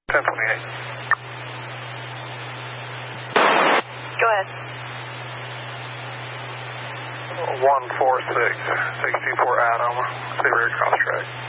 1028. Go ahead. 146, 64 Adam, stay rear cross track.